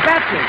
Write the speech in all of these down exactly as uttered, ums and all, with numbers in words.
Betsy.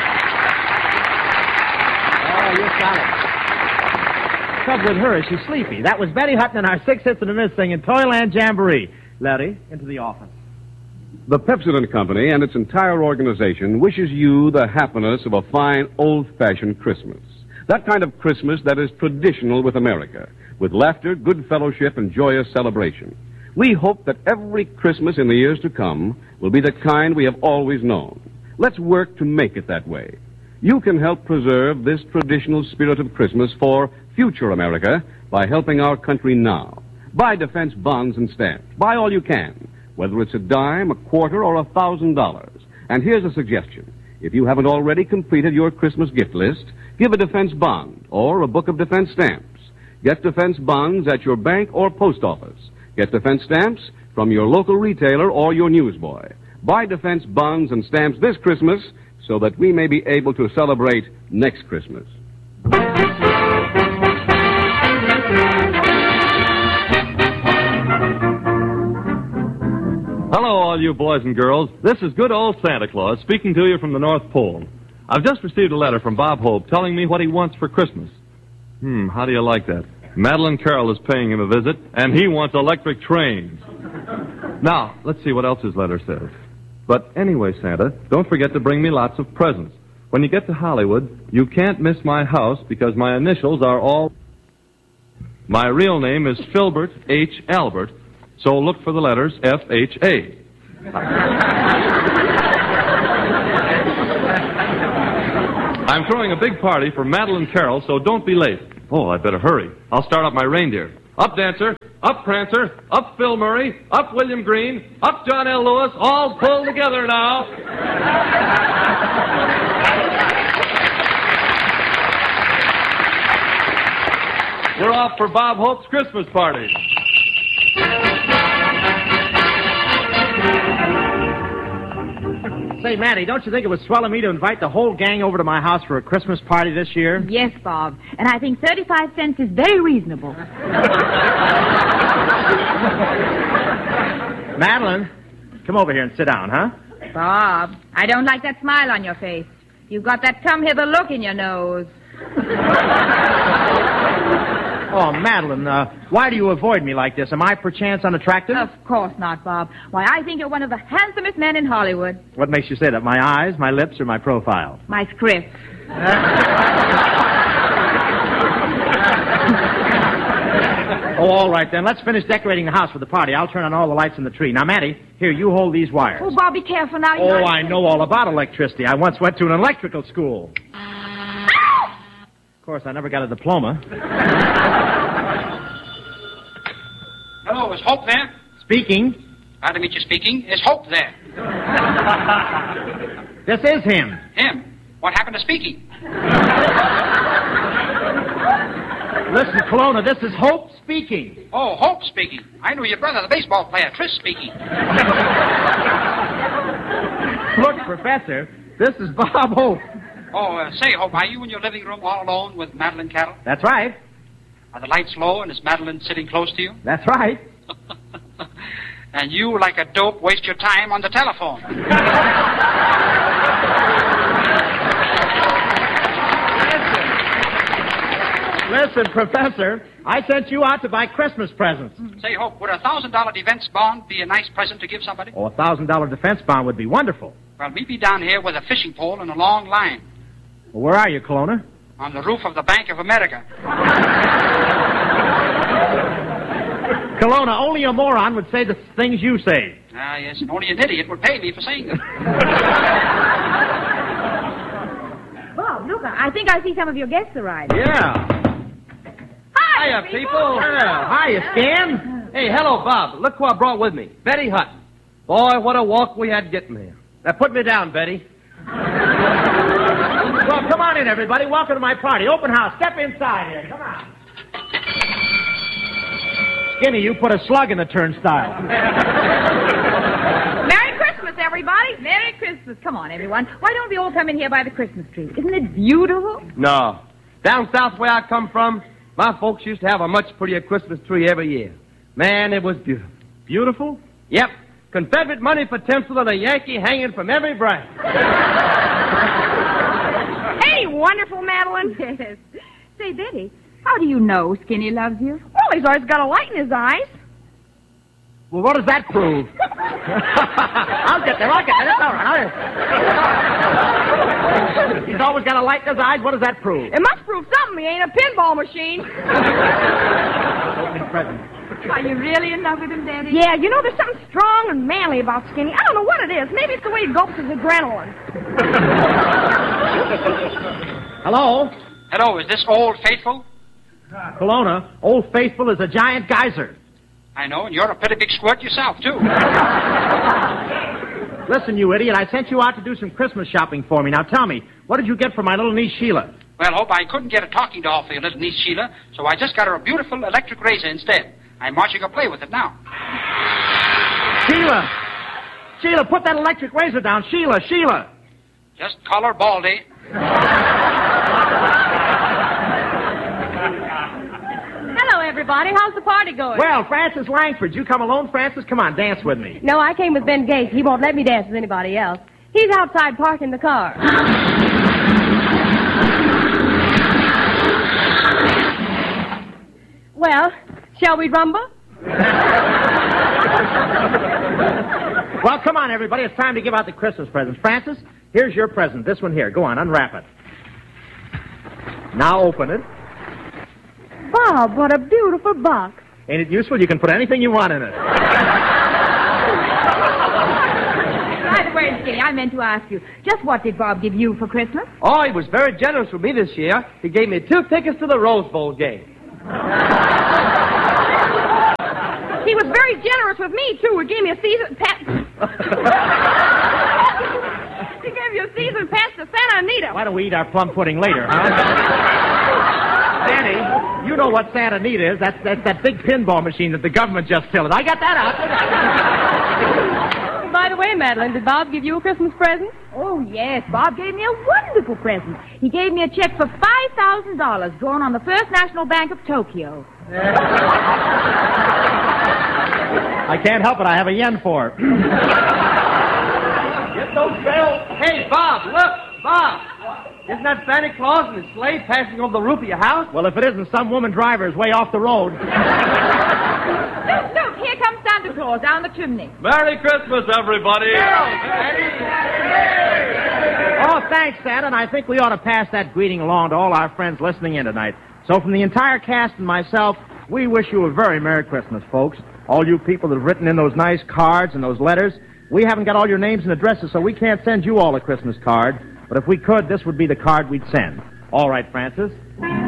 Oh, you're solid. The trouble with her is she's sleepy. That was Betty Hutton and our six hits and a miss singing Toyland Jamboree. Larry, into the office. The Pepsodent Company and its entire organization wishes you the happiness of a fine, old-fashioned Christmas. That kind of Christmas that is traditional with America, with laughter, good fellowship, and joyous celebration. We hope that every Christmas in the years to come will be the kind we have always known. Let's work to make it that way. You can help preserve this traditional spirit of Christmas for future America by helping our country now. Buy defense bonds and stamps. Buy all you can, whether it's a dime, a quarter, or a thousand dollars. And here's a suggestion. If you haven't already completed your Christmas gift list, give a defense bond or a book of defense stamps. Get defense bonds at your bank or post office. Get defense stamps from your local retailer or your newsboy. Buy defense bonds and stamps this Christmas so that we may be able to celebrate next Christmas. Hello, all you boys and girls. This is good old Santa Claus speaking to you from the North Pole. I've just received a letter from Bob Hope telling me what he wants for Christmas. Hmm, how do you like that? Madeline Carroll is paying him a visit, and he wants electric trains. Now, let's see what else his letter says. But anyway, Santa, don't forget to bring me lots of presents. When you get to Hollywood, you can't miss my house because my initials are all... My real name is Filbert H. Albert, so look for the letters F H A. I'm throwing a big party for Madeline Carroll, so don't be late. Oh, I'd better hurry. I'll start up my reindeer. Up, Dancer. Up, Prancer. Up, Phil Murray. Up, William Green. Up, John L. Lewis. All pulled together now. We're off for Bob Hope's Christmas party. Say, Matty, don't you think it was swell of me to invite the whole gang over to my house for a Christmas party this year? Yes, Bob. And I think thirty-five cents is very reasonable. Madeline, come over here and sit down, huh? Bob, I don't like that smile on your face. You've got that come-hither look in your nose. Oh, Madeline, uh, why do you avoid me like this? Am I perchance unattractive? Of course not, Bob. Why, I think you're one of the handsomest men in Hollywood. What makes you say that? My eyes, my lips, or my profile? My script. Oh, all right, then. Let's finish decorating the house for the party. I'll turn on all the lights in the tree. Now, Matty, here, you hold these wires. Oh, Bob, be careful now. Oh, I know all about electricity. I once went to an electrical school. Of course, I never got a diploma. Hello, is Hope there? Speaking. Glad to meet you speaking. Is Hope there? This is him. Him? What happened to speaking? Listen, Kelowna, this is Hope speaking. Oh, Hope speaking. I knew your brother, the baseball player, Tris speaking. Look, Professor, this is Bob Hope. Oh, uh, say, Hope, are you in your living room all alone with Madeline Carroll? That's right. Are the lights low and is Madeline sitting close to you? That's right. And you, like a dope, waste your time on the telephone. Listen, Professor, I sent you out to buy Christmas presents. Say, Hope, would a thousand dollar defense bond be a nice present to give somebody? Oh, a thousand dollar defense bond would be wonderful. Well, meet me down here with a fishing pole and a long line. Well, where are you, Kelowna? On the roof of the Bank of America. Kelowna, only a moron would say the things you say. Ah, yes, and only an idiot would pay me for saying them. Bob, look, I think I see some of your guests arriving. Yeah. Hiya, Hiya, people. Yeah. Hiya, Scan. Hey, hello, Bob. Look who I brought with me. Betty Hutton. Boy, what a walk we had getting here. Now, put me down, Betty. Well, come on in, everybody. Welcome to my party. Open house. Step inside here. Come on. Skinny, you put a slug in the turnstile. Merry Christmas, everybody. Merry Christmas. Come on, everyone. Why don't we all come in here by the Christmas tree? Isn't it beautiful? No. Down south where I come from, my folks used to have a much prettier Christmas tree every year. Man, it was beautiful. Beautiful? Yep. Confederate money for tinsel and a Yankee hanging from every branch. wonderful, Madeline? Yes. Say, Betty, how do you know Skinny loves you? Well, he's always got a light in his eyes. Well, what does that prove? I'll get there. I'll get there. That's all right. I'll... He's always got a light in his eyes. What does that prove? It must prove something. He ain't a pinball machine. Opening present. Are you really in love with him, Daddy? Yeah, you know, there's something strong and manly about Skinny. I don't know what it is. Maybe it's the way he gulps his adrenaline. Hello? Hello, is this Old Faithful? Kelowna, Old Faithful is a giant geyser. I know, and you're a pretty big squirt yourself, too. Listen, you idiot, I sent you out to do some Christmas shopping for me. Now tell me, what did you get for my little niece Sheila? Well, Hope, I couldn't get a talking doll for your little niece Sheila, so I just got her a beautiful electric razor instead. I'm watching her play with it now. Sheila! Sheila, put that electric razor down. Sheila, Sheila! Just call her Baldy. Hello, everybody. How's the party going? Well, Francis Langford, you come alone, Francis? Come on, dance with me. No, I came with Ben Gates. He won't let me dance with anybody else. He's outside parking the car. Well, shall we rumble? Well, come on, everybody. It's time to give out the Christmas presents. Francis, here's your present. This one here. Go on, unwrap it. Now open it. Bob, what a beautiful box. Ain't it useful? You can put anything you want in it. By the way, Skinny, I meant to ask you, just what did Bob give you for Christmas? Oh, he was very generous with me this year. He gave me two tickets to the Rose Bowl game. He was very generous with me, too. He gave me a season pass. He gave you a season pass to Santa Anita. Why don't we eat our plum pudding later, huh? Danny, you know what Santa Anita is. That's, that's that big pinball machine that the government just filled. I got that out. By the way, Madeline, did Bob give you a Christmas present? Oh, yes. Bob gave me a wonderful present. He gave me a check for five thousand dollars drawn on the First National Bank of Tokyo. I can't help it. I have a yen for it. Get those bells. Hey, Bob, look, Bob. Isn't that Santa Claus and his sleigh passing over the roof of your house? Well, if it isn't, some woman driver is way off the road. Look, look, here comes Santa Claus down the chimney. Merry Christmas, everybody. Oh, thanks, Santa, and I think we ought to pass that greeting along to all our friends listening in tonight. So from the entire cast and myself, we wish you a very Merry Christmas, folks. All you people that have written in those nice cards and those letters, we haven't got all your names and addresses, so we can't send you all a Christmas card. But if we could, this would be the card we'd send. All right, Francis.